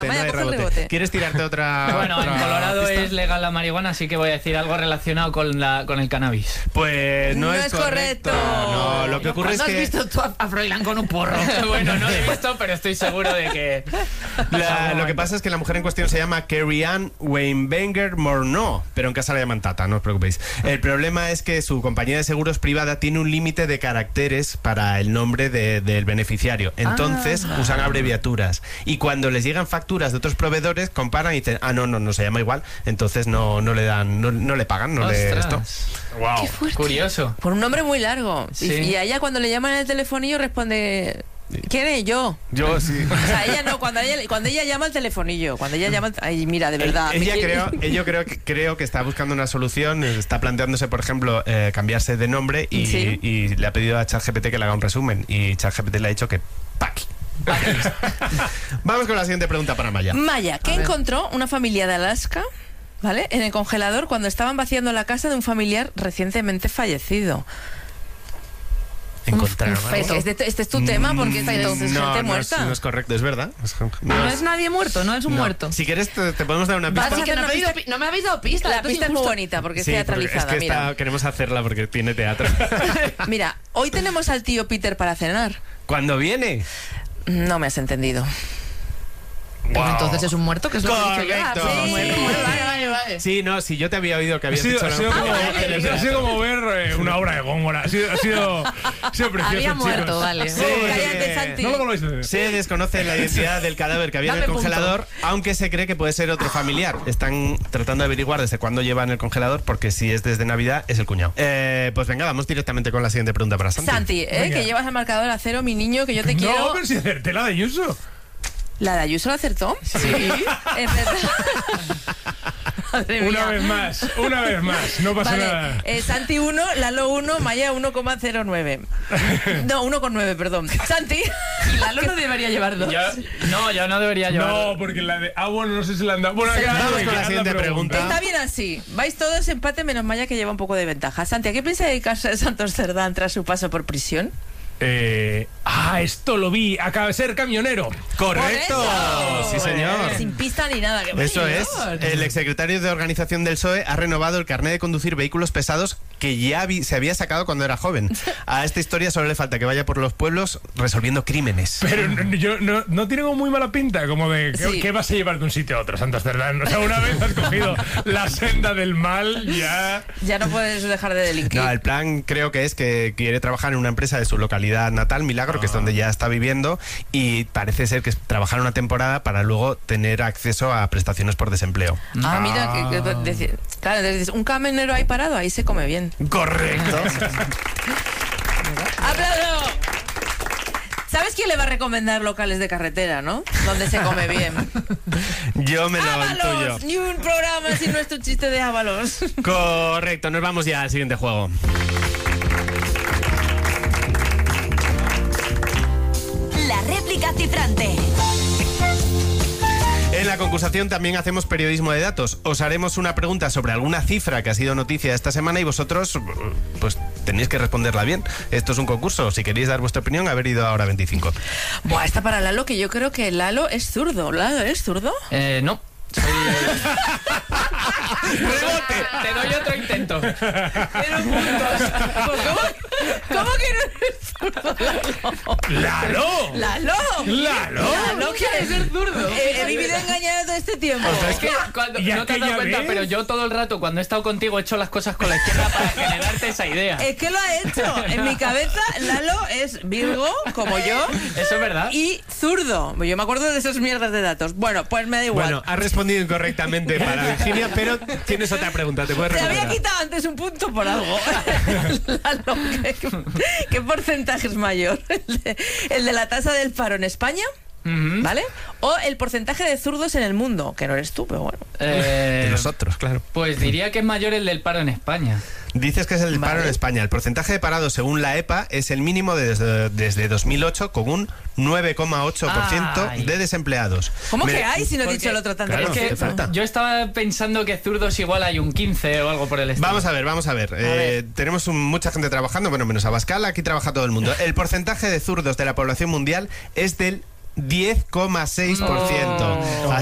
No hay coge el rebote. rebote. ¿Quieres tirarte otra? Bueno, otra en Colorado pista? es legal la marihuana, así que voy a decir algo relacionado con el cannabis. Pues no, No es es correcto. No, lo que ocurre es ¿Cuándo has que visto tú a Froilán con un porro? Bueno, no lo he visto, pero estoy seguro de que... lo que pasa es que la mujer en cuestión se llama Carrie Ann Weinberger Morneau, pero en casa la llaman Tata, no os preocupéis. El problema es que su compañía de seguros privada tiene un límite de caracteres para el nombre del beneficiario. Entonces usan abreviaturas. Y cuando les llegan facturas de otros proveedores, comparan y dicen, no se llama igual, entonces no le dan, no le pagan, no le esto. Wow, Qué fuerte. curioso. Por un nombre muy largo. Sí. Y a ella cuando le llaman en el telefonillo responde... ¿Quién es? Yo. Yo sí. O sea, ella no, cuando ella llama al telefonillo, cuando ella llama... Ay, mira, de verdad. Creo que está buscando una solución, está planteándose, por ejemplo, cambiarse de nombre y le ha pedido a ChatGPT que le haga un resumen y ChatGPT le ha dicho que ¡paqui! Vamos con la siguiente pregunta para Maya. Maya, ¿qué encontró una familia de Alaska, ¿vale?, en el congelador cuando estaban vaciando la casa de un familiar recientemente fallecido? Encontraron Un algo. feto. Este es tu tema porque es gente muerta. No es correcto, es verdad. No es nadie muerto, no es un muerto. Si quieres te podemos dar una pista. Vas a hacer no, una pista. no me habéis dado pista. La esto es pista es muy injusto. bonita porque es Sí, teatralizada. es que Mira. queremos hacerla porque tiene teatro. Mira, hoy tenemos al tío Peter para cenar. ¿Cuándo viene? No me has entendido. Pues entonces es un muerto, que es lo que he dicho yo. Correcto. Pues, Sí. bueno, vale. Sí, no, si yo te había oído que Ha habías sido, dicho ha sido la- ha sido como ver una obra de Góngora. Ha sido precioso, Había chicos. muerto, vale. Sí. Cállate, Santi. No lo volváis a hacer. Se desconoce la identidad del cadáver que había en el Dame punto. congelador, aunque se cree que puede ser otro familiar. Están tratando de averiguar desde cuándo lleva en el congelador, porque si es desde Navidad, es el cuñado. Pues venga, vamos directamente con la siguiente pregunta para Santi. Santi, Venga. que llevas el marcador a cero, mi niño, que yo te quiero. No, pero si acerté la de Ayuso. ¿La de Ayuso la acertó? Sí. Es verdad. Madre Una mía. vez más. No pasa Vale, nada. Santi 1, Lalo 1, Maya 1,09. No, 1,9, perdón. Santi. Y Lalo no debería llevar dos. Yo no debería llevar... No, porque la de... bueno, no sé si la han dado. Bueno, acá Vamos que con la haz siguiente pregunta. Está bien así. Vais todos empate menos Maya, que lleva un poco de ventaja. Santi, ¿a qué piensa dedicarse Santos Cerdán tras su paso por prisión? Esto lo vi. Acaba de ser camionero. ¡Correcto! ¡Por eso! Sí, señor. Sin pista ni nada. ¡Qué Eso es. mayor! El exsecretario de Organización del PSOE ha renovado el carnet de conducir vehículos pesados que ya se había sacado cuando era joven. A esta historia solo le falta que vaya por los pueblos resolviendo crímenes. Pero no tiene como muy mala pinta, como de Sí. ¿qué vas a llevar de un sitio a otro, Santos Cerdán? O sea, una vez has cogido la senda del mal, ya... Ya no puedes dejar de delinquir. No, el plan creo que es que quiere trabajar en una empresa de su localidad natal, Milagro, que es donde ya está viviendo, y parece ser que es trabajar una temporada para luego tener acceso a prestaciones por desempleo. Mira, claro, dices, un camionero ahí parado, ahí se come bien. Correcto. ¡Aplauso! ¿Sabes quién le va a recomendar locales de carretera, no? Donde se come bien. Yo me lo ¡Ábalos! intuyo. Ni un programa sin nuestro chiste de Ábalos. Correcto, nos vamos ya al siguiente juego. La réplica cifrante. En la concursación también hacemos periodismo de datos. Os haremos una pregunta sobre alguna cifra que ha sido noticia esta semana y vosotros pues tenéis que responderla bien. Esto es un concurso. Si queréis dar vuestra opinión, haber ido a Hora 25. Buah, esta para Lalo, que yo creo que Lalo es zurdo. ¿Lalo es zurdo? No. ¡Rebote! Te doy otro intento. Pero puntos. ¿Cómo que no eres zurdo, ¡Lalo! Lalo? ¡Lalo! ¿Lalo quiere ser zurdo? He vivido engañado todo este tiempo. Es que ¿Y no te has dado aquella cuenta, vez? pero yo todo el rato cuando he estado contigo he hecho las cosas con la izquierda para generarte esa idea. Es que lo ha hecho. En mi cabeza, Lalo es Virgo, como yo, Eso es verdad. y zurdo. Yo me acuerdo de esas mierdas de datos. Bueno, pues me da igual. Bueno, has respondido incorrectamente para Virginia, pero tienes otra pregunta. Te puedes Te había recuperar. quitado antes un punto por algo. Lalo, ¿qué porcentaje es mayor? ¿El de la tasa del paro en España? Ujú. ¿Vale? O el porcentaje de zurdos en el mundo, que no eres tú, pero bueno. De los otros, claro. Pues diría que es mayor el del paro en España. Dices que es el paro Vale. en España. El porcentaje de parados según la EPA es el mínimo desde 2008, con un 9,8% Ay. de desempleados. ¿Cómo Me- que hay si no he porque- dicho el otro tanto? Claro, por Es que hace falta. yo estaba pensando que zurdos igual hay un 15 o algo por el estilo. Vamos a ver. ver. Tenemos mucha gente trabajando, bueno, menos Abascal, aquí trabaja todo el mundo. El porcentaje de zurdos de la población mundial es del 10,6%.